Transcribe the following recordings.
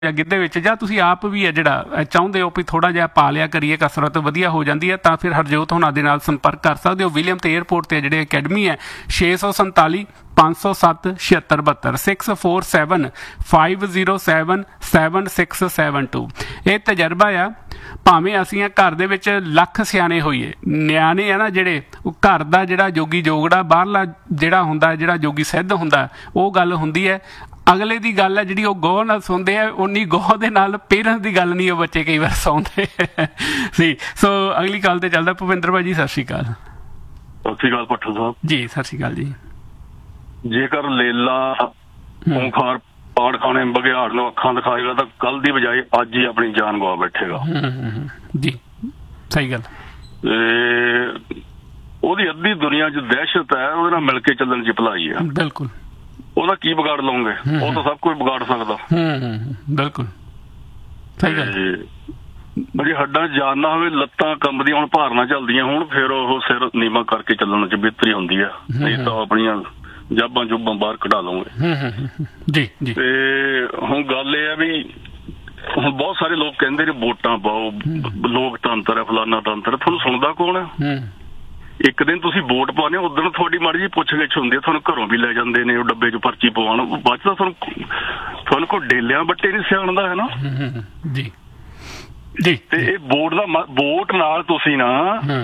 ਗਿੱਧੇ ਵਿੱਚ ਜਾਂ ਤੁਸੀਂ ਆਪ ਵੀ ਹੈ ਜਿਹੜਾ ਚਾਹੁੰਦੇ ਹੋ ਵੀ ਥੋੜ੍ਹਾ ਜਿਹਾ ਪਾ ਲਿਆ ਕਰੀਏ, ਕਸਰਤ ਵਧੀਆ ਹੋ ਜਾਂਦੀ ਹੈ, ਤਾਂ ਫਿਰ ਹਰਜੋਤ ਹੋਣਾ ਦੇ ਨਾਲ ਸੰਪਰਕ ਕਰ ਸਕਦੇ ਹੋ। ਵਿਲੀਅਮ ਤੇ ਏਅਰਪੋਰਟ 'ਤੇ ਜਿਹੜੇ ਅਕੈਡਮੀ ਹੈ 647 507 7672 647 507 7672। ਇਹ ਤਜਰਬਾ ਆ, ਭਾਵੇਂ ਅਸੀਂ ਘਰ ਦੇ ਵਿੱਚ ਲੱਖ ਸਿਆਣੇ ਹੋਈਏ, ਨਿਆਣੇ ਆ ਨਾ ਜਿਹੜੇ, ਉਹ ਘਰ ਦਾ ਜਿਹੜਾ ਜੋਗੀ ਜੋਗੜਾ, ਬਾਹਰਲਾ ਜਿਹੜਾ ਹੁੰਦਾ, ਜਿਹੜਾ ਜੋਗੀ ਸਿੱਧ ਹੁੰਦਾ, ਉਹ ਗੱਲ ਹੁੰਦੀ ਹੈ। ਅਗਲੇ ਦੀ ਗੱਲ ਹੈ ਜਿਹੜੀ ਉਹ ਗੋਹ ਨਾਲ ਸੁਣਦੇ ਆ, ਉਨੀ ਗੋਹ ਦੇ ਨਾਲ ਪੇਰੈਂਟਸ ਦੀ ਗੱਲ ਨਹੀਂ ਉਹ ਬੱਚੇ ਕਈ ਵਾਰ ਸੁਣਦੇ ਸੀ। ਸੋ ਅਗਲੀ ਗੱਲ ਤੇ ਚੱਲਦਾ। ਭੁਪਿੰਦਰ ਭਾਈ ਜੀ ਸਤਿ ਸ਼੍ਰੀ ਅਕਾਲ। ਸਤਿ ਸ਼੍ਰੀ ਅਕਾਲ ਭੱਠਲ ਸਾਹਿਬ ਜੀ, ਸਤਿ ਸ਼੍ਰੀ ਅਕਾਲ ਜੀ। ਜੇਕਰ ਲੇਲਾ ਓਂਕਾਰ ਪਾੜਖਾਨੇ ਬਘਿਆੜ ਨੂੰ ਅੱਖਾਂ ਦਿਖਾਏਗਾ ਤਾਂ ਕੱਲ ਦੀ ਬਜਾਏ ਅੱਜ ਹੀ ਆਪਣੀ ਜਾਨ ਗਵਾ ਬੈਠੇਗਾ। ਜੀ ਸਹੀ ਗੱਲ। ਤੇ ਉਹਦੀ ਅੱਧੀ ਦੁਨੀਆ 'ਚ ਦਹਿਸ਼ਤ ਹੈ, ਉਹਦੇ ਨਾਲ ਮਿਲ ਕੇ ਚੱਲਣ 'ਚ ਭਲਾਈ ਹੈ। ਬਿਲਕੁਲ। ਉਹਦਾ ਕੀ ਵਿਗਾੜ ਲਓਗੇ? ਉਹ ਤਾਂ ਸਭ ਕੁਝ ਵਿਗਾੜ ਸਕਦਾ। ਬਿਲਕੁਲ ਸਹੀ ਗੱਲ। ਜੇ ਹੱਡਾਂ 'ਚ ਜਾਨ ਨਾ ਹੋਵੇ, ਲੱਤਾਂ ਕੰਬਦੀਆਂ ਹੁਣ, ਭਾਰ ਨਾ ਚੱਲਦੀਆਂ ਹੁਣ, ਫਿਰ ਉਹ ਸਿਰ ਨੀਵਾਂ ਕਰਕੇ ਚੱਲਣ 'ਚ ਬਿਹਤਰੀ ਹੁੰਦੀ ਹੈ। ਨਹੀਂ ਤਾਂ ਆਪਣੀਆਂ ਜਾਬਾਂ ਜੁਬਾਂ ਬਾਹਰ ਕਢਾ ਲਓਗੇ। ਜੀ ਜੀ। ਤੇ ਹੁਣ ਗੱਲ ਇਹ ਹੈ ਵੀ ਹੁਣ ਬਹੁਤ ਸਾਰੇ ਲੋਕ ਕਹਿੰਦੇ ਨੇ ਵੋਟਾਂ ਪਾਓ, ਲੋਕਤੰਤਰ ਹੈ, ਫਲਾਨਾ ਤੰਤਰ। ਤੁਹਾਨੂੰ ਸੁਣਦਾ ਕੌਣ ਹੈ? ਇੱਕ ਦਿਨ ਤੁਸੀਂ ਵੋਟ ਪਾਉਂਦੇ ਹੋ, ਉਦੋਂ ਤੁਹਾਡੀ ਮਾੜੀ ਜਿਹੀ ਪੁੱਛ ਗਿੱਛ ਹੁੰਦੀ ਹੈ, ਤੁਹਾਨੂੰ ਘਰੋਂ ਵੀ ਲੈ ਜਾਂਦੇ ਨੇ ਉਹ ਡੱਬੇ 'ਚ ਪਰਚੀ ਪਵਾਉਣ। ਬਾਅਦ 'ਚ ਤਾਂ ਤੁਹਾਨੂੰ ਕੋਈ ਡੇਲਿਆਂ ਬੱਟੇ ਨਹੀਂ ਸਿਆਣਦਾ ਹੈ ਨਾ। ਜੀ ਜੀ। ਤੇ ਇਹ ਵੋਟ ਨਾਲ ਤੁਸੀਂ ਨਾ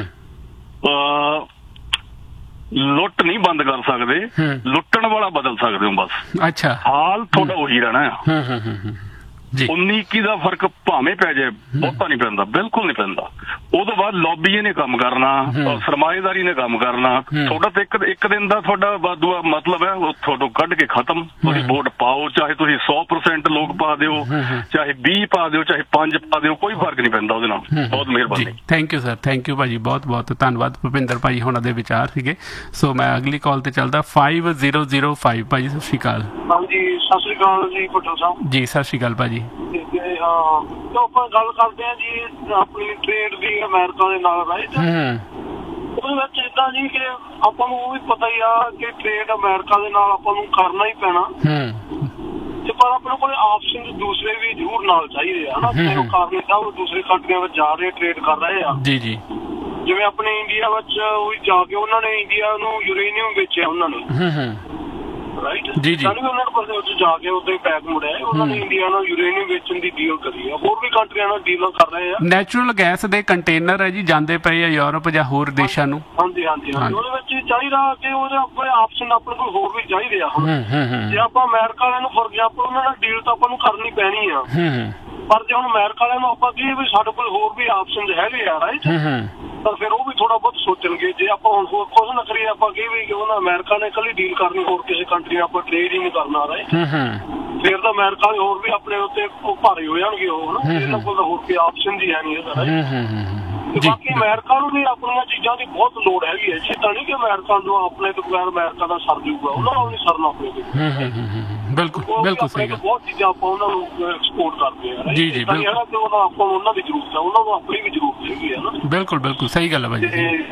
ਲੁੱਟ ਨਹੀਂ ਬੰਦ ਕਰ ਸਕਦੇ, ਲੁੱਟਣ ਵਾਲਾ ਬਦਲ ਸਕਦੇ ਹੋ ਬਸ। ਅੱਛਾ। ਹਾਲ ਤੁਹਾਡਾ ਉਹੀ ਰਹਿਣਾ ਹੈ। 19-21 ਦਾ ਫਰਕ ਭਾਵੇਂ ਪੈ ਜਾਏ, ਬਹੁਤਾ ਨਹੀਂ ਪੈਂਦਾ, ਬਿਲਕੁਲ ਨਹੀਂ ਪੈਂਦਾ। ਉਹਦੋਂ ਬਾਅਦ ਲੌਬੀ ਨੇ ਕੰਮ ਕਰਨਾ, ਸਰਮਾਏਦਾਰੀ ਨੇ ਕੰਮ ਕਰਨਾ। ਤੁਹਾਡਾ ਤਾਂ ਇੱਕ ਦਿਨ ਦਾ ਤੁਹਾਡਾ ਵਾਧੂ ਮਤਲਬ ਹੈ, ਉਹ ਤੁਹਾਨੂੰ ਕੱਢ ਕੇ ਖਤਮ। ਤੁਸੀਂ ਵੋਟ ਪਾਓ, ਚਾਹੇ ਤੁਸੀਂ 100% ਲੋਕ ਪਾ ਦਿਓ, ਚਾਹੇ 20 ਪਾ ਦਿਓ, ਚਾਹੇ 5 ਪਾ ਦਿਓ, ਕੋਈ ਫਰਕ ਨਹੀਂ ਪੈਂਦਾ ਉਹਦੇ ਨਾਲ। ਬਹੁਤ ਮਿਹਰਬਾਨੀ। Thank you sir, thank you ਭਾਜੀ, ਬਹੁਤ ਬਹੁਤ ਧੰਨਵਾਦ। ਭੁਪਿੰਦਰ ਭਾਈ ਹੋਣਾ ਦੇ ਵਿਚਾਰ ਸੀਗੇ। ਸੋ ਮੈਂ ਅਗਲੀ ਕਾਲ ਤੇ ਚੱਲਦਾ। 5005 ਭਾਜੀ ਸਤਿ ਸ਼੍ਰੀ ਅਕਾਲ। ਹਾਂਜੀ ਸਤਿ ਸ਼੍ਰੀ ਅਕਾਲ ਜੀ ਭੱਠਲ ਸਾਹਿਬ ਜੀ। ਸਤਿ ਸ਼੍ਰੀ ਅਕਾਲ ਭਾਜੀ। ਹਾਂ, ਆਪਾਂ ਗੱਲ ਕਰਦੇ ਹਾਂ ਜੀ ਆਪਣੀ ਟ੍ਰੇਡ ਦੀ ਅਮਰੀਕਾ ਦੇ ਨਾਲ, ਰਾਈਟ। ਉਹਦੇ ਵਿੱਚ ਏਦਾਂ ਜੀ ਕਿ ਆਪਾਂ ਨੂੰ ਉਹ ਵੀ ਪਤਾ ਹੀ ਆ ਕਿ ਟ੍ਰੇਡ ਅਮਰੀਕਾ ਦੇ ਨਾਲ ਆਪਾਂ ਨੂੰ ਕਰਨਾ ਹੀ ਪੈਣਾ, ਤੇ ਪਰ ਆਪਣੇ ਕੋਲ ਆਪਸ਼ਨ ਦੂਸਰੇ ਵੀ ਜ਼ਰੂਰ ਨਾਲ ਚਾਹੀਦੇ ਆ ਨਾ। ਕਾਰਨ ਸਾਹਿਬ ਦੂਸਰੇ ਕੰਟਰੀਆਂ ਵਿੱਚ ਜਾ ਰਹੇ, ਟ੍ਰੇਡ ਕਰ ਰਹੇ ਆ। ਜੀ ਜੀ। ਜਿਵੇਂ ਆਪਣੇ ਇੰਡੀਆ ਵਿੱਚ ਜਾ ਕੇ ਉਹਨਾਂ ਨੇ ਇੰਡੀਆ ਨੂੰ ਯੂਰੇਨੀਅਮ ਵੇਚਿਆ ਉਹਨਾਂ ਨੇ, ਰਾਈਟ। ਜੀ ਜੀ। ਉਹਨਾਂ ਨੇ ਜਾ ਕੇ ਉੱਥੇ ਪੈਕ ਮੁੜਿਆ, ਉਹਨਾਂ ਨੇ ਇੰਡੀਆ ਨਾਲ ਯੂਰੇਨੀਅਮ ਵੇਚਣ ਦੀ ਡੀਲ ਕਰੀ ਆ। ਹੋਰ ਵੀ ਕੰਟਰੀਆਂ ਨਾਲ ਡੀਲਾਂ ਕਰ ਰਹੇ ਆ। ਨੈਚੁਰਲ ਗੈਸ ਦੇ ਕੰਟੇਨਰ ਹੈ ਜੀ, ਜਾਂਦੇ ਪਏ ਆ ਯੂਰਪ ਜਾਂ ਹੋਰ ਦੇਸ਼ਾਂ ਨੂੰ। ਹਾਂਜੀ ਹਾਂਜੀ ਹਾਂਜੀ। ਉਹਦੇ ਵਿੱਚ ਚਾਹੀਦਾ ਕਿ ਉਹਦੇ ਆਪਣੇ ਆਪਸ਼ਨ ਆਪਣੇ ਕੋਲ ਹੋਰ ਵੀ ਚਾਹੀਦੇ ਆ। ਜੇ ਆਪਾਂ ਅਮਰੀਕਾ ਵਾਲਿਆਂ ਨੂੰ ਫੋਰ ਐਗਜ਼ਾਮਪਲ ਉਹਨਾਂ ਨਾਲ ਡੀਲ ਤਾਂ ਆਪਾਂ ਨੂੰ ਕਰਨੀ ਪੈਣੀ ਆ, ਪਰ ਜੇ ਹੁਣ ਅਮਰੀਕਾ ਵਾਲਿਆਂ ਨੂੰ ਆਪਾਂ ਕਹੀਏ ਵੀ ਸਾਡੇ ਕੋਲ ਹੋਰ ਵੀ ਆਪਸ਼ਨ ਹੈਗੇ ਆ, ਰਾਈਟ, ਤਾਂ ਫਿਰ ਉਹ ਵੀ ਥੋੜਾ ਬਹੁਤ ਸੋਚਣਗੇ। ਜੇ ਆਪਾਂ ਹੁਣ ਹੋਰ ਕੁਝ ਨਾ ਕਰੀਏ, ਆਪਾਂ ਕਹੀਏ ਵੀ ਉਹਨਾਂ ਅਮਰੀਕਾ ਨੇ ਇਕੱਲੀ ਡੀਲ ਕਰਨੀ, ਹੋਰ ਕਿਸੇ ਕੰਟਰੀ ਨਾਲ ਆਪਾਂ ਟ੍ਰੇਡ ਹੀ ਨਹੀਂ ਕਰਨਾ, ਰਾਈਟ, ਫਿਰ ਤਾਂ ਅਮਰੀਕਾ ਦੇ ਹੋਰ ਵੀ ਆਪਣੇ ਉੱਤੇ ਭਾਰੇ ਹੋ ਜਾਣਗੇ ਉਹ, ਹਨਾ। ਇਹਨਾਂ ਕੋਲ ਤਾਂ ਹੋਰ ਕੋਈ ਆਪਸ਼ਨ ਹੀ ਹੈ ਨਹੀਂ ਇਹਦਾ, ਰਾਈਟ। ਬਾਕੀ ਅਮਰੀਕਾ ਨੂੰ ਵੀ ਆਪਣੀਆਂ ਚੀਜ਼ਾਂ ਦੀ ਬਹੁਤ ਲੋੜ ਹੈਗੀ ਹੈ। ਤਾਂ ਨਹੀਂ ਕਿ ਅਮਰੀਕਾ ਨੂੰ ਆਪਣੇ ਤੋਂ ਬਗੈਰ ਅਮਰੀਕਾ ਦਾ ਸਰ ਜਾਊਗਾ, ਉਹਨਾਂ ਨੂੰ ਨਹੀਂ ਸਰਨਾ ਆਪਣੇ ਤੋਂ। ਬਿਲਕੁਲ ਬਿਲਕੁਲ ਸਹੀ ਗੱਲ। ਬਹੁਤ ਚੀਜ਼ਾਂ ਆਪਾਂ ਉਹਨਾਂ ਨੂੰ ਐਕਸਪੋਰਟ ਕਰਦੇ ਆ। ਜੀ ਜੀ ਬਿਲਕੁਲ। ਆਪਾਂ ਨੂੰ ਉਹਨਾਂ ਦੀ ਜ਼ਰੂਰਤ ਹੈ, ਉਹਨਾਂ ਨੂੰ ਆਪਣੀ ਵੀ ਜ਼ਰੂਰਤ ਹੈਗੀ ਹੈ ਨਾ। ਬਿਲਕੁਲ ਬਿਲਕੁਲ ਸਹੀ ਗੱਲ ਹੈ ਭਾਜੀ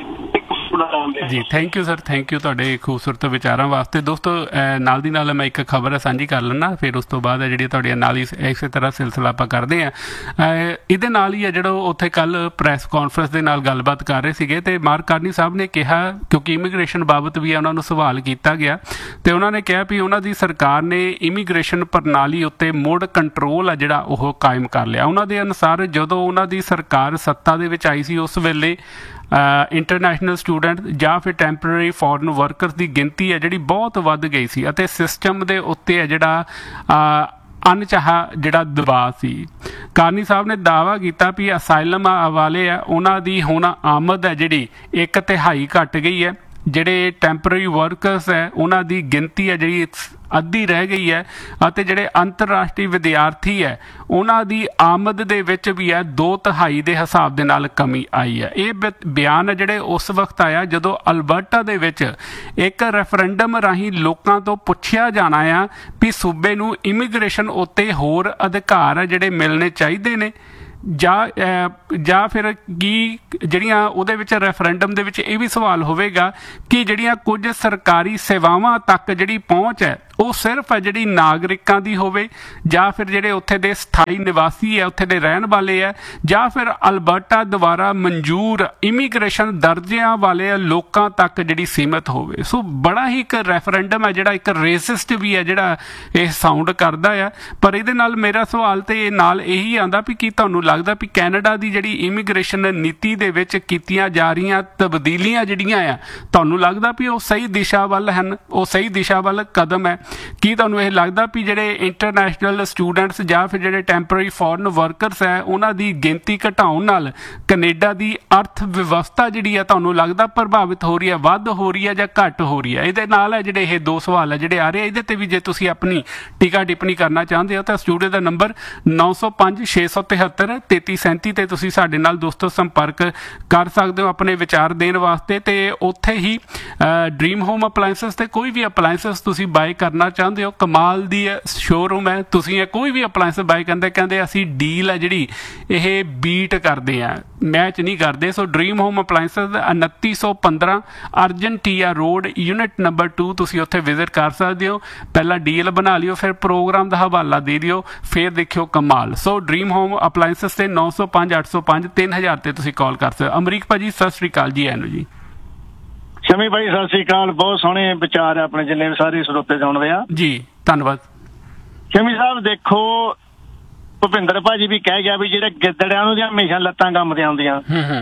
ਜੀ। Thank you sir, thank you ਤੁਹਾਡੇ ਖੂਬਸੂਰਤ ਵਿਚਾਰਾਂ ਵਾਸਤੇ। ਦੋਸਤੋ ਨਾਲ ਦੀ ਨਾਲ ਮੈਂ ਇੱਕ ਖਬਰ ਸਾਂਝੀ ਕਰ ਲੈਣਾ, ਫਿਰ ਉਸ ਤੋਂ ਬਾਅਦ ਹੈ ਜਿਹੜੀ ਤੁਹਾਡੇ ਨਾਲ ਹੀ ਇਸੇ ਤਰ੍ਹਾਂ ਸਿਲਸਿਲਾ ਆਪਾਂ ਕਰਦੇ ਹਾਂ। ਇਹਦੇ ਨਾਲ ਹੀ ਹੈ ਜਿਹੜਾ ਉੱਥੇ ਕੱਲ੍ਹ ਪ੍ਰੈਸ ਕਾਨਫਰੰਸ ਦੇ ਨਾਲ ਗੱਲਬਾਤ ਕਰ ਰਹੇ ਸੀਗੇ, ਅਤੇ ਮਾਰਕ ਕਾਰਨੀ ਸਾਹਿਬ ਨੇ ਕਿਹਾ, ਕਿਉਂਕਿ ਇਮੀਗ੍ਰੇਸ਼ਨ ਬਾਬਤ ਵੀ ਉਹਨਾਂ ਨੂੰ ਸਵਾਲ ਕੀਤਾ ਗਿਆ, ਅਤੇ ਉਹਨਾਂ ਨੇ ਕਿਹਾ ਵੀ ਉਹਨਾਂ ਦੀ ਸਰਕਾਰ ਨੇ ਇਮੀਗ੍ਰੇਸ਼ਨ ਪ੍ਰਣਾਲੀ ਉੱਤੇ ਮੁੜ ਕੰਟਰੋਲ ਆ ਜਿਹੜਾ ਉਹ ਕਾਇਮ ਕਰ ਲਿਆ। ਉਹਨਾਂ ਦੇ ਅਨੁਸਾਰ ਜਦੋਂ ਉਹਨਾਂ ਦੀ ਸਰਕਾਰ ਸੱਤਾ ਦੇ ਵਿੱਚ ਆਈ ਸੀ, ਉਸ ਵੇਲੇ ਇੰਟਰਨੈਸ਼ਨਲ ਸਟੂਡੈਂਟ ਜਾਂ ਫਿਰ ਟੈਂਪਰੇਰੀ ਫੋਰਨ ਵਰਕਰਸ ਦੀ ਗਿਣਤੀ ਹੈ ਜਿਹੜੀ ਬਹੁਤ ਵੱਧ ਗਈ ਸੀ, ਅਤੇ ਸਿਸਟਮ ਦੇ ਉੱਤੇ ਹੈ ਜਿਹੜਾ ਅਣਚਾਹਾ ਜਿਹੜਾ ਦਬਾਅ ਸੀ। ਕਾਰਨੀ ਸਾਹਿਬ ਨੇ ਦਾਅਵਾ ਕੀਤਾ ਵੀ ਅਸਾਈਲਮ ਵਾਲੇ ਆ, ਉਹਨਾਂ ਦੀ ਹੁਣ ਆਮਦ ਹੈ ਜਿਹੜੀ 1/3 ਘੱਟ ਗਈ ਹੈ। ਜਿਹੜੇ ਟੈਂਪਰੇਰੀ ਵਰਕਰਸ ਹੈ ਉਹਨਾਂ ਦੀ ਗਿਣਤੀ ਹੈ ਜਿਹੜੀ ਅੱਧੀ ਰਹਿ ਗਈ ਹੈ, ਅਤੇ ਜਿਹੜੇ ਅੰਤਰਰਾਸ਼ਟਰੀ ਵਿਦਿਆਰਥੀ ਹੈ ਉਹਨਾਂ ਦੀ ਆਮਦ ਦੇ ਵਿੱਚ ਵੀ ਹੈ 2/3 ਦੇ ਹਿਸਾਬ ਦੇ ਨਾਲ ਕਮੀ ਆਈ ਹੈ। ਇਹ ਬਿਆਨ ਹੈ ਜਿਹੜੇ ਉਸ ਵਕਤ ਆਇਆ ਜਦੋਂ ਅਲਬਰਟਾ ਦੇ ਵਿੱਚ ਇੱਕ ਰੈਫਰੈਂਡਮ ਰਾਹੀਂ ਲੋਕਾਂ ਤੋਂ ਪੁੱਛਿਆ ਜਾਣਾ ਆ ਵੀ ਸੂਬੇ ਨੂੰ ਇਮੀਗ੍ਰੇਸ਼ਨ ਉੱਤੇ ਹੋਰ ਅਧਿਕਾਰ ਹੈ ਜਿਹੜੇ ਮਿਲਣੇ ਚਾਹੀਦੇ ਨੇ, ਜਾਂ ਫਿਰ ਕੀ ਜਿਹੜੀਆਂ ਉਹਦੇ ਵਿੱਚ ਰੈਫਰੈਂਡਮ ਦੇ ਵਿੱਚ ਇਹ ਵੀ ਸਵਾਲ ਹੋਵੇਗਾ ਕਿ ਜਿਹੜੀਆਂ ਕੁਝ ਸਰਕਾਰੀ ਸੇਵਾਵਾਂ ਤੱਕ ਜਿਹੜੀ ਪਹੁੰਚ ਹੈ ਉਹ ਸਿਰਫ ਹੈ ਜਿਹੜੀ ਨਾਗਰਿਕਾਂ ਦੀ ਹੋਵੇ ਜਾਂ ਫਿਰ ਜਿਹੜੇ ਉੱਥੇ ਦੇ ਸਥਾਈ ਨਿਵਾਸੀ ਹੈ, ਉੱਥੇ ਦੇ ਰਹਿਣ ਵਾਲੇ ਹੈ, ਜਾਂ ਫਿਰ ਅਲਬਰਟਾ ਦੁਆਰਾ ਮਨਜ਼ੂਰ ਇਮੀਗ੍ਰੇਸ਼ਨ ਦਰਜਿਆਂ ਵਾਲੇ ਲੋਕਾਂ ਤੱਕ ਜਿਹੜੀ ਸੀਮਿਤ ਹੋਵੇ। ਸੋ ਬੜਾ ਹੀ ਇੱਕ ਰੈਫਰੈਂਡਮ ਹੈ ਜਿਹੜਾ ਇੱਕ ਰੇਸਿਸਟ ਵੀ ਹੈ ਜਿਹੜਾ ਇਹ ਸਾਊਂਡ ਕਰਦਾ ਆ। ਪਰ ਇਹਦੇ ਨਾਲ ਮੇਰਾ ਸਵਾਲ ਤੇ ਨਾਲ ਇਹੀ ਆਉਂਦਾ ਵੀ ਕੀ ਤੁਹਾਨੂੰ ਲੱਗਦਾ ਵੀ ਕੈਨੇਡਾ ਦੀ ਜਿਹੜੀ ਇਮੀਗ੍ਰੇਸ਼ਨ ਨੀਤੀ ਦੇ ਵਿੱਚ ਕੀਤੀਆਂ ਜਾ ਰਹੀਆਂ ਤਬਦੀਲੀਆਂ ਜਿਹੜੀਆਂ ਆ, ਤੁਹਾਨੂੰ ਲੱਗਦਾ ਵੀ ਉਹ ਸਹੀ ਦਿਸ਼ਾ ਵੱਲ ਹਨ, ਉਹ ਸਹੀ ਦਿਸ਼ਾ ਵੱਲ ਕਦਮ ਹੈ? ਕੀ ਤੁਹਾਨੂੰ ਇਹ ਲੱਗਦਾ ਵੀ ਜਿਹੜੇ ਇੰਟਰਨੈਸ਼ਨਲ ਸਟੂਡੈਂਟਸ ਜਾਂ ਫਿਰ ਜਿਹੜੇ ਟੈਂਪਰੇਰੀ ਫੋਰਨ ਵਰਕਰਸ ਹੈ ਉਹਨਾਂ ਦੀ ਗਿਣਤੀ ਘਟਾਉਣ ਨਾਲ ਕੈਨੇਡਾ ਦੀ ਅਰਥ ਵਿਵਸਥਾ ਜਿਹੜੀ ਹੈ ਤੁਹਾਨੂੰ ਲੱਗਦਾ ਪ੍ਰਭਾਵਿਤ ਹੋ ਰਹੀ ਹੈ, ਵੱਧ ਹੋ ਰਹੀ ਹੈ ਜਾਂ ਘੱਟ ਹੋ ਰਹੀ ਹੈ? ਇਹਦੇ ਨਾਲ ਹੈ ਜਿਹੜੇ ਇਹ ਦੋ ਸਵਾਲ ਹੈ ਜਿਹੜੇ ਆ ਰਹੇ, ਇਹਦੇ ਤੇ ਵੀ ਜੇ ਤੁਸੀਂ ਆਪਣੀ ਟੀਕਾ ਟਿੱਪਣੀ ਕਰਨਾ ਚਾਹੁੰਦੇ ਹੋ ਤਾਂ ਸਟੂਡੀਓ ਦਾ ਨੰਬਰ 9056733337 ਤੇ ਤੁਸੀਂ ਸਾਡੇ ਨਾਲ ਦੋਸਤੋ ਸੰਪਰਕ ਕਰ ਸਕਦੇ ਹੋ ਆਪਣੇ ਵਿਚਾਰ ਦੇਣ ਵਾਸਤੇ। ਤੇ ਉੱਥੇ ਹੀ ਡ੍ਰੀਮ ਹੋਮ ਅਪਲਾਇੰਸਸ ਤੇ ਕੋਈ ਵੀ ਅਪਲਾਇੰਸਸ ਤੁਸੀਂ ਬਾਏ ਕਰਨਾ ਚਾਹੁੰਦੇ ਹੋ, ਕਮਾਲ ਦੀ ਸ਼ੋਰੂਮ ਹੈ, ਤੁਸੀਂ ਇਹ ਕੋਈ ਵੀ ਅਪਲਾਇੰਸ ਬਾਏ ਕਹਿੰਦੇ ਅਸੀਂ ਡੀਲ ਹੈ ਜਿਹੜੀ ਇਹ ਬੀਟ ਕਰਦੇ ਆ, ਮੈਚ ਨਹੀਂ ਕਰਦੇ। ਸੋ dream home ਅਪਲਾਇੰਸਸ 2915 ਅਰਜਨਟੀਆ road unit number 2 ਤੁਸੀਂ ਉੱਥੇ ਵਿਜ਼ਿਟ ਕਰ ਸਕਦੇ ਹੋ। ਪਹਿਲਾਂ ਡੀਲ ਬਣਾ ਲਿਓ, ਫਿਰ ਪ੍ਰੋਗਰਾਮ ਦਾ ਹਵਾਲਾ ਦੇ ਦਿਓ, ਫਿਰ ਦੇਖਿਓ ਕਮਾਲ। ਸੋ ਡ੍ਰੀਮ ਹੋਮ ਅਪਲਾਇੰਸਸ ਤੇ 905 805 3000 ਤੇ ਤੁਸੀਂ ਕਾਲ ਕਰ ਸਕਦੇ ਹੋ। ਅਮਰੀਕ ਭਾਜੀ ਸਤਿ ਸ਼੍ਰੀ ਅਕਾਲ ਜੀ। ਐਨੂੰ ਜੀ ਸ਼ਮੀ ਭਾਈ ਸਤਿ ਸ਼੍ਰੀ ਅਕਾਲ। ਬਹੁਤ ਸੋਹਣੇ ਵਿਚਾਰ ਆਪਣੇ ਜਿੰਨੇ ਵੀ ਸਾਰੇ ਸਰੋਤੇ ਸੁਣਦੇ ਆ ਜੀ, ਧੰਨਵਾਦ। ਸ਼ਮੀ ਸਾਹਿਬ ਦੇਖੋ, ਭੁਪਿੰਦਰ ਭਾਜੀ ਵੀ ਕਹਿ ਗਿਆ ਵੀ ਜਿਹੜੇ ਗਿੱਦੜਿਆਂ ਨੂੰ ਜਾਂ ਹਮੇਸ਼ਾ ਲੱਤਾਂ ਕੰਮ ਤੇ ਆਉਂਦੀਆਂ,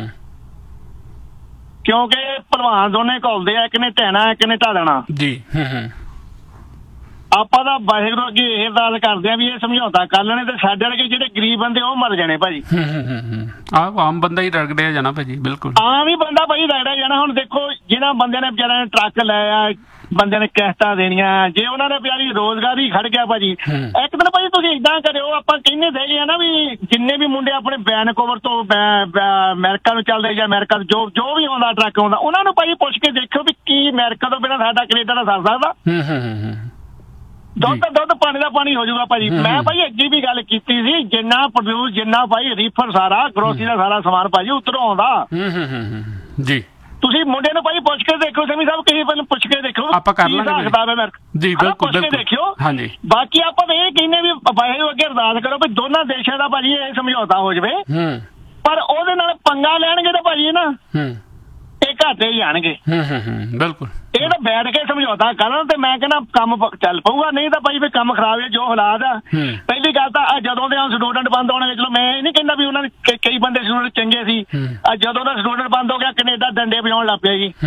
ਕਿਉਂਕਿ ਭਲਵਾਨ ਦੋਨੇ ਘੁਲਦੇ ਆ, ਇੱਕ ਨੇ ਢਹਿਣਾ ਇੱਕ ਨੇ ਢਾਲਣਾ ਜੀ। ਆਪਾਂ ਤਾਂ ਵਾਹਿਗੁਰੂ ਅੱਗੇ ਇਹ ਅਰਦਾਸ ਕਰਦੇ ਆ ਵੀ ਇਹ ਸਮਝੌਤਾ ਕਰ ਲੈਣੇ ਤੇ ਸਾਡੇ ਵਰਗੇ ਜਿਹੜੇ ਗਰੀਬ ਬੰਦੇ ਉਹ ਮਰ ਜਾਣੇ ਭਾਜੀ। ਆਮ ਬੰਦਾ ਹੀ ਰਗੜਿਆ ਜਾਣਾ ਭਾਜੀ, ਬਿਲਕੁਲ ਆਮ ਹੀ ਬੰਦਾ ਭਾਜੀ ਰਗੜਿਆ ਜਾਣਾ। ਹੁਣ ਦੇਖੋ ਜਿਹਨਾਂ ਬੰਦਿਆਂ ਨੇ ਵਿਚਾਰਿਆਂ ਨੇ ਟਰੱਕ ਲੈ ਆ, ਬੰਦਿਆਂ ਨੇ ਕਿਸ਼ਤਾਂ ਦੇਣੀਆਂ, ਜੇ ਉਹਨਾਂ ਨੇ ਵਿਚਾਰੀ ਰੋਜ਼ਗਾਰ ਹੀ ਖੜ ਗਿਆ ਭਾਜੀ। ਇੱਕ ਦਿਨ ਭਾਜੀ ਤੁਸੀਂ ਏਦਾਂ ਕਰਿਓ, ਆਪਾਂ ਕਹਿੰਦੇ ਦੇਗੇ ਆ ਨਾ ਵੀ ਜਿੰਨੇ ਵੀ ਮੁੰਡੇ ਆਪਣੇ ਵੈਨਕੂਵਰ ਤੋਂ ਅਮਰੀਕਾ ਨੂੰ ਚੱਲਦੇ ਜਾਂ ਅਮਰੀਕਾ ਤੋਂ ਜੋ ਵੀ ਆਉਂਦਾ ਟਰੱਕ ਆਉਂਦਾ, ਉਹਨਾਂ ਨੂੰ ਭਾਜੀ ਪੁੱਛ ਕੇ ਦੇਖਿਓ ਵੀ ਕੀ ਅਮਰੀਕਾ ਤੋਂ ਬਿਨਾਂ ਸਾਡਾ ਕੈਨੇਡਾ ਦਾ ਸਰ ਸਕਦਾ? ਦੁੱਧ ਪਾਣੀ ਦਾ ਪਾਣੀ ਹੋ ਜਾਊਗਾ ਭਾਜੀ। ਮੈਂ ਭਾਈ ਅੱਗੇ ਵੀ ਗੱਲ ਕੀਤੀ ਸੀ, ਜਿੰਨਾ ਪ੍ਰੋਡਿਊਸ ਜਿੰਨਾ ਭਾਈ ਰੀਫਰ ਸਾਰਾ ਗਰੋਸਰੀ ਦਾ ਸਾਰਾ ਸਮਾਨ ਭਾਜੀ ਉੱਧਰੋਂ ਆਉਂਦਾ ਜੀ। ਤੁਸੀਂ ਮੁੰਡੇ ਨੂੰ ਭਾਈ ਪੁੱਛ ਕੇ ਦੇਖੋ, ਸਮੀ ਸਾਹਿਬ ਕਿਸੇ ਨੂੰ ਪੁੱਛ ਕੇ ਦੇਖੋ, ਆਪਾਂ ਕਰ ਲਾਂਗੇ ਜੀ, ਬਿਲਕੁਲ ਪੁੱਛ ਕੇ ਦੇਖਿਓ। ਹਾਂਜੀ, ਬਾਕੀ ਆਪਾਂ ਇਹ ਕਹਿੰਦੇ ਵੀ ਵਾਹਿਗੁਰੂ ਅੱਗੇ ਅਰਦਾਸ ਕਰੋ ਵੀ ਦੋਨਾਂ ਦੇਸ਼ਾਂ ਦਾ ਭਾਜੀ ਇਹ ਸਮਝੌਤਾ ਹੋ ਜਾਵੇ, ਪਰ ਉਹਦੇ ਨਾਲ ਪੰਗਾ ਲੈਣਗੇ ਤਾਂ ਭਾਜੀ ਨਾ ਇਹ ਘਾਟੇ ਹੀ ਆਣਗੇ। ਬਿਲਕੁਲ ਇਹ ਤਾਂ ਬੈਠ ਕੇ ਸਮਝੌਤਾ ਕਰਨ ਤੇ ਮੈਂ ਕਹਿੰਦਾ ਕੰਮ ਚੱਲ ਪਊਗਾ, ਨਹੀਂ ਤਾਂ ਭਾਈ ਫਿਰ ਕੰਮ ਖਰਾਬ ਹੈ ਜੋ ਹਾਲਾਤ ਆ। ਪਹਿਲੀ ਗੱਲ ਤਾਂ ਜਦੋਂ ਦੇ ਸਟੂਡੈਂਟ ਬੰਦ ਹੋਣਗੇ, ਚਲੋ ਮੈਂ ਇਹ ਨਹੀਂ ਕਹਿੰਦਾ ਵੀ ਉਹਨਾਂ ਦੇ ਕਈ ਬੰਦੇ ਸਟੂਡੈਂਟ ਚੰਗੇ ਸੀ, ਜਦੋਂ ਦਾ ਸਟੂਡੈਂਟ ਬੰਦ ਹੋ ਗਿਆ ਕੈਨੇਡਾ ਡੰਡੇ ਵਜਾਉਣ ਲੱਗ ਪਿਆ ਜੀ।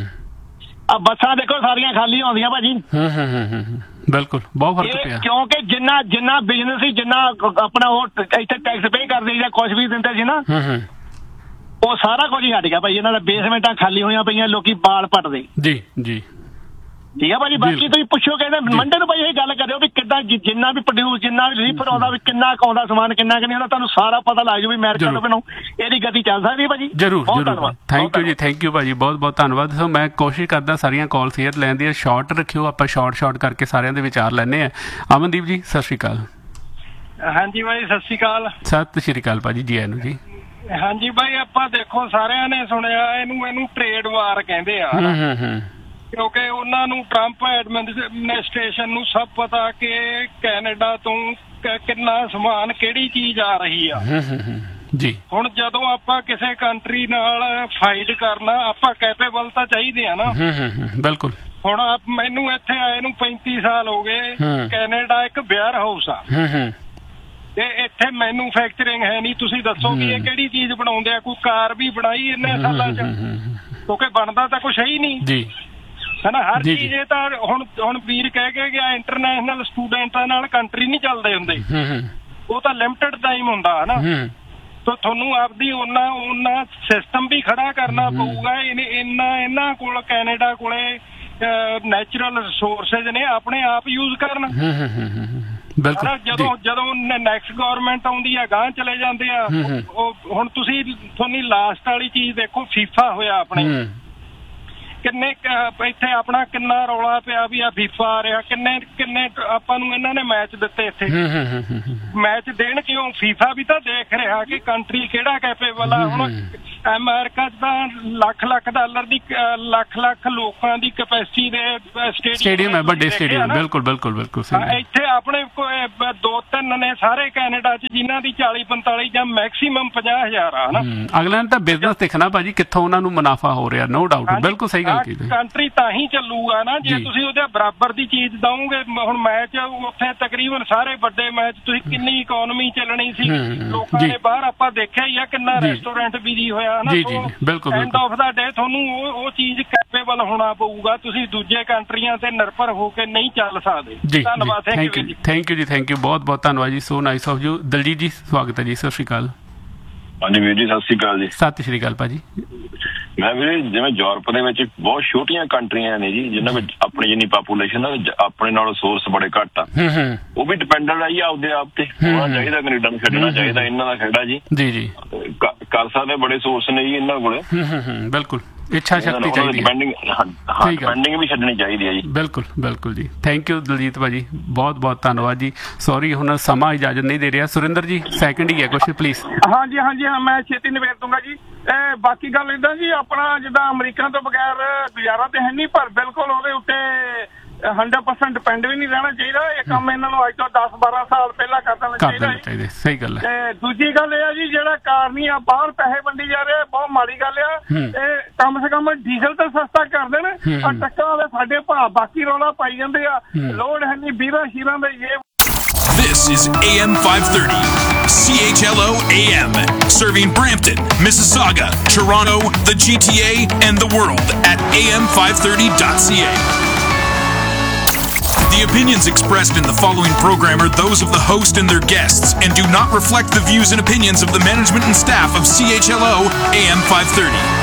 ਆ ਬੱਸਾਂ ਦੇਖੋ ਸਾਰੀਆਂ ਖਾਲੀ ਆਉਂਦੀਆਂ ਭਾਜੀ। ਬਿਲਕੁਲ ਬਹੁਤ ਫਰਕ ਪਿਆ, ਕਿਉਂਕਿ ਜਿੰਨਾ ਬਿਜ਼ਨਸ ਸੀ, ਜਿੰਨਾ ਆਪਣਾ ਉਹ ਇੱਥੇ ਟੈਕਸ ਪੇ ਕਰਦੇ ਜਾਂ ਕੁਝ ਵੀ ਦਿੰਦੇ ਸੀ ਨਾ, ਉਹ ਸਾਰਾ ਕੁਝ ਹੀ ਹਟ ਗਿਆ ਭਾਈ। ਇਹਨਾਂ ਦਾ ਬੇਸਮੈਂਟਾਂ ਖਾਲੀ ਹੋਈਆਂ ਪਈਆਂ, ਲੋਕੀ ਬਾਲ ਪੱਟਦੇ ਜੀ ਜੀ। ਠੀਕ ਆ ਭਾਜੀ। ਬਾਕੀ ਤੁਸੀਂ ਪੁੱਛੋ, ਕਹਿੰਦੇ ਮੰਡੇ ਨੂੰ ਭਾਈ ਇਹ ਗੱਲ ਕਰਿਓ ਵੀ ਕਿੱਦਾਂ ਜਿੰਨਾ ਵੀ ਪ੍ਰੋਡਿਊਸ ਜਿੰਨਾ ਵੀ ਰੀਫਰ ਆਉਂਦਾ ਵੀ ਕਿੰਨਾ ਆਉਂਦਾ ਸਮਾਨ ਕਿੰਨਾ ਕਿ ਨਹੀਂ ਆਉਂਦਾ, ਤੁਹਾਨੂੰ ਸਾਰਾ ਪਤਾ ਲੱਗ ਜੂ ਵੀ ਅਮਰੀਕਾ ਤੋਂ ਬਿਨਾਂ ਇਹਦੀ ਗਤੀ ਚੱਲ ਸਕਦੀ ਹੈ ਭਾਜੀ। ਜ਼ਰੂਰ ਜ਼ਰੂਰ, ਥੈਂਕ ਯੂ ਜੀ, ਥੈਂਕ ਯੂ ਭਾਜੀ, ਬਹੁਤ ਬਹੁਤ ਧੰਨਵਾਦ। ਸੋ ਮੈਂ ਕੋਸ਼ਿਸ਼ ਕਰਦਾ ਸਾਰੀਆਂ ਕਾਲ ਸੇਅਰ ਲੈਣ ਦੀ, ਸ਼ਾਰਟ ਰੱਖਿਓ, ਆਪਾਂ ਸ਼ਾਰਟ ਕਰਕੇ ਸਾਰਿਆਂ ਦੇ ਵਿਚਾਰ ਲੈਣੇ ਆ। ਅਮਨਦੀਪ ਜੀ ਸਤਿ ਸ਼੍ਰੀ ਅਕਾਲ। ਹਾਂਜੀ ਭਾਈ ਸਤਿ ਸ਼੍ਰੀ ਅਕਾਲ। ਸਤਿ ਸ਼੍ਰੀ ਅਕਾਲ ਭਾਜੀ, ਜੀ ਆਇਆਂ ਨੂੰ ਜੀ। ਹਾਂਜੀ ਭਾਈ, ਆਪਾਂ ਦੇਖੋ ਸਾਰਿਆਂ ਨੇ ਸੁਣਿਆ ਇਹਨੂੰ ਟ੍ਰੇਡ ਵਾਰ ਕਹਿੰਦੇ ਆ, ਕਿਉਂਕਿ ਉਹਨਾਂ ਨੂੰ ਟਰੰਪ ਐਡਮਿਨਿਸਟ੍ਰੇਸ਼ਨ ਨੂੰ ਸਭ ਪਤਾ ਕਿ ਕੈਨੇਡਾ ਤੋਂ ਕਿੰਨਾ ਸਮਾਨ ਕਿਹੜੀ ਚੀਜ਼ ਆ ਰਹੀ ਆ ਜੀ। ਹੁਣ ਜਦੋਂ ਆਪਾਂ ਕਿਸੇ ਕੰਟਰੀ ਨਾਲ ਫਾਈਟ ਕਰਨਾ, ਆਪਾਂ ਕੈਪੇਬਲ ਤਾਂ ਚਾਹੀਦੇ ਆ ਨਾ। ਬਿਲਕੁਲ। ਹੁਣ ਮੈਨੂੰ ਇੱਥੇ ਆਏ ਨੂੰ 35 ਸਾਲ ਹੋ ਗਏ। ਕੈਨੇਡਾ ਇੱਕ ਵੇਅਰ ਹਾਊਸ ਆ ਤੇ ਇੱਥੇ ਮੈਨੂਫੈਕਚਰਿੰਗ ਹੈ ਨਹੀਂ। ਤੁਸੀਂ ਦੱਸੋ ਵੀ ਇਹ ਕਿਹੜੀ ਚੀਜ਼ ਬਣਾਉਂਦੇ ਆ? ਕੋਈ ਕਾਰ ਵੀ ਬਣਾਈ ਇੰਨੇ ਸਾਲਾਂ ਚ? ਕਿਉਂਕਿ ਬਣਦਾ ਤਾਂ ਕੁਛ ਹੈ ਹੀ ਨਹੀਂ ਜੀ, ਹਨਾ। ਹਰ ਚੀਜ਼ ਇਹ ਤਾਂ ਹੁਣ ਵੀਰ ਕਹਿ ਕੇ ਗਿਆ ਇੰਟਰਨੈਸ਼ਨਲ ਸਟੂਡੈਂਟਾਂ ਨਾਲ ਕੰਟਰੀ ਨਹੀਂ ਚੱਲਦੇ ਹੁੰਦੇ, ਉਹ ਤਾਂ ਲਿਮਟਿਡ ਟਾਈਮ ਹੁੰਦਾ ਹਨਾ। ਤਾਂ ਤੁਹਾਨੂੰ ਆਪਦੀ ਉਹਨਾਂ ਸਿਸਟਮ ਵੀ ਖੜਾ ਕਰਨਾ ਪਊਗਾ। ਇਹਨਾਂ ਕੋਲ ਕੈਨੇਡਾ ਕੋਲੇ ਨੈਚੁਰਲ ਰਿਸੋਰਸਿਸ ਨੇ, ਆਪਣੇ ਆਪ ਯੂਜ਼ ਕਰਨ। ਜਦੋਂ ਨੈਕਸਟ ਗਵਰਨਮੈਂਟ ਆਉਂਦੀ ਆ ਗਾਂਹ ਚਲੇ ਜਾਂਦੇ ਆ। ਹੁਣ ਤੁਹਾਨੂੰ ਲਾਸਟ ਵਾਲੀ ਚੀਜ਼ ਦੇਖੋ, ਫੀਫਾ ਹੋਇਆ ਆਪਣੇ, ਕਿੰਨੇ ਇੱਥੇ ਆਪਣਾ ਕਿੰਨਾ ਰੌਲਾ ਪਿਆ ਵੀ ਆ ਫੀਫਾ ਆ ਰਿਹਾ, ਕਿੰਨੇ ਆਪਾਂ ਨੂੰ ਇਹਨਾਂ ਨੇ ਮੈਚ ਦਿੱਤੇ ਇੱਥੇ। ਮੈਚ ਦੇਣ ਕਿਉਂ? ਫੀਫਾ ਵੀ ਤਾਂ ਦੇਖ ਰਿਹਾ ਕਿ ਕੰਟਰੀ ਕਿਹੜਾ ਕੈਪੇਬਲ ਆ। ਹੁਣ ਅਮਰੀਕਾ 'ਚ ਤਾਂ ਲੱਖ $1 ਦੀ ਲੱਖ ਲੋਕਾਂ ਦੀ ਕੈਪੈਸਿਟੀ ਦੇ ਸਟੇਡੀਅਮ ਹੈ, ਵੱਡੇ ਸਟੇਡੀਅਮ। ਬਿਲਕੁਲ ਬਿਲਕੁਲ ਬਿਲਕੁਲ ਸਹੀ। ਇੱਥੇ ਆਪਣੇ ਕੋਈ 2-3 ਨੇ ਸਾਰੇ ਕੈਨੇਡਾ 'ਚ, ਜਿਨ੍ਹਾਂ ਦੀ 40-45 ਜਾਂ ਮੈਕਸੀਮਮ 50,000 ਆ ਨਾ। ਅਗਲਿਆਂ ਨੇ ਤਾਂ ਬਿਜ਼ਨਸ ਦੇਖਣਾ ਭਾਜੀ, ਕਿੱਥੋਂ ਉਹਨਾਂ ਨੂੰ ਮੁਨਾਫਾ ਹੋ ਰਿਹਾ। ਨੋ ਡਾਊਟ, ਬਿਲਕੁਲ ਸਹੀ ਗੱਲ ਕੀਤੀ। ਕੰਟਰੀ ਤਾਂ ਹੀ ਚੱਲੂਗਾ ਨਾ ਜੇ ਤੁਸੀਂ ਉਹਦੇ ਬਰਾਬਰ ਦੀ ਚੀਜ਼ ਦਓਗੇ। ਹੁਣ ਮੈਚ ਉੱਥੇ ਤਕਰੀਬਨ ਸਾਰੇ ਵੱਡੇ ਮੈਚ ਤੁਸੀਂ ਕਿੰਨੀ ਇਕਨੋਮੀ ਚੱਲਣੀ ਸੀ ਲੋਕਾਂ ਨੇ ਬਾਹਰ, ਆਪਾਂ ਦੇਖਿਆ ਹੀ ਆ ਕਿੰਨਾ ਰੈਸਟੋਰੈਂਟ ਬਿਜੀ ਹੋਇਆ ਨਾ। ਬਿਲਕੁਲ ਐਂਡ ਆਫ ਦਾ ਡੇ ਤੁਹਾਨੂੰ ਉਹ ਚੀਜ਼ ਕੈਪੇਬਲ ਹੋਣਾ ਪਊਗਾ। ਤੁਸੀਂ ਦੂਜੇ ਕੰਟਰੀਆਂ ਤੇ ਨਿਰਭਰ ਹੋ ਕੇ ਨਹੀਂ ਚੱਲ ਸਕਦੇ। ਧੰਨਵਾਦ। ਥੈਂਕ ਯੂ ਜੀ, ਥੈਂਕ ਯੂ, ਬਹੁਤ ਬਹੁਤ ਧੰਨਵਾਦ ਜੀ। So nice of you. Daljit ਜੀ ਸਵਾਗਤ ਹੈ ਜੀ, ਸਤਿ ਸ਼੍ਰੀ ਅਕਾਲ। ਹਾਂਜੀ ਵੀਰ ਜੀ, ਸਤਿ ਸ਼੍ਰੀ ਅਕਾਲ ਜੀ। ਸਤਿ ਸ਼੍ਰੀ ਅਕਾਲ ਭਾਜੀ। ਮੈਂ ਵੀਰੇ ਜਿਵੇਂ ਯੂਰਪ ਦੇ ਵਿੱਚ ਬਹੁਤ ਛੋਟੀਆਂ ਕੰਟਰੀਆਂ ਨੇ ਜੀ, ਜਿਨ੍ਹਾਂ ਵਿੱਚ ਆਪਣੀ ਜਿੰਨੀ ਪਾਪੂਲੇਸ਼ਨ ਆ, ਆਪਣੇ ਨਾਲੋਂ ਸੋਰਸ ਬੜੇ ਘੱਟ ਆ, ਉਹ ਵੀ ਡਿਪੈਂਡੈਂਟ ਆ ਜੀ ਆਪਦੇ ਆਪ ਤੇ। ਹੋਣਾ ਚਾਹੀਦਾ, ਕੈਨੇਡਾ ਨੂੰ ਛੱਡਣਾ ਚਾਹੀਦਾ, ਇਹਨਾਂ ਦਾ ਖੇਡਾ ਜੀ। ਜੀ ਕਰ ਸਕਦੇ, ਬੜੇ ਸੋਰਸ ਨੇ ਜੀ ਇਹਨਾਂ ਕੋਲੇ। ਬਿਲਕੁਲ, ਇੱਛਾ ਸ਼ਕਤੀ ਚਾਹੀਦੀ ਹੈ, ਡਿਪੈਂਡਿੰਗ ਵੀ ਛੱਡਣੀ ਚਾਹੀਦੀ ਹੈ ਜੀ। ਬਿਲਕੁਲ ਬਿਲਕੁਲ ਜੀ। ਥੈਂਕ ਯੂ ਦਲਜੀਤ ਭਾਜੀ, ਬਹੁਤ ਬਹੁਤ ਧੰਨਵਾਦ ਜੀ। ਸੌਰੀ ਹੁਣ ਸਮਾਂ ਇਜਾਜ਼ਤ ਨਹੀਂ ਦੇ ਰਿਹਾ। ਸੁਰਿੰਦਰ ਜੀ ਸੈਕਿੰਡ ਹੀ ਹੈ ਕੁਛ ਪਲੀਜ਼। ਹਾਂਜੀ ਹਾਂਜੀ ਹਾਂ, ਮੈਂ ਛੇਤੀ ਨਿਬੇੜ ਦੂੰਗਾ ਜੀ। ਬਾਕੀ ਗੱਲ ਏਦਾਂ ਜੀ, ਆਪਣਾ ਜਿੱਦਾਂ ਅਮਰੀਕਾ ਤੋਂ ਬਗੈਰ ਗੁਜ਼ਾਰਾ ਤੇ ਹੈ ਨਹੀਂ, ਪਰ ਬਿਲਕੁਲ ਉਹਦੇ ਉੱਤੇ 100% ਡਿਪੈਂਡ ਵੀ ਨਹੀਂ ਰਹਿਣਾ ਚਾਹੀਦਾ। ਇਹ ਕੰਮ ਇਹਨਾਂ ਨੂੰ ਅੱਜ ਤੋਂ 10-12 ਸਾਲ ਪਹਿਲਾਂ ਕਰ ਦੇਣਾ ਚਾਹੀਦਾ। ਸਹੀ ਗੱਲ ਹੈ। ਤੇ ਦੂਜੀ ਗੱਲ ਇਹ ਆ ਜੀ, ਜਿਹੜਾ ਕਾਰਨੀ ਆ ਬਾਹਰ ਪੈਸੇ ਵੰਡੀ ਜਾ ਰਹੇ, ਬਹੁਤ ਮਾੜੀ ਗੱਲ ਆ। ਇਹ ਕਮ ਸੇ ਕਮ ਡੀਜ਼ਲ ਤਾਂ ਸਸਤਾ ਕਰ ਦੇਣ। ਆ ਟੱਕਰਾਂ ਵਾਲੇ ਸਾਡੇ ਭਾਅ ਬਾਕੀ ਰੌਲਾ ਪਾਈ ਜਾਂਦੇ ਆ, ਲੋੜ ਹੈ ਨਹੀਂ ਵੀਰਾਂ ਸ਼ੀਰਾਂ ਦੇ। This is AM 530, CHLO AM, serving Brampton, Mississauga, Toronto, the GTA, and the world at am530.ca. The opinions expressed in the following program are those of the host and their guests and do not reflect the views and opinions of the management and staff of CHLO AM 530.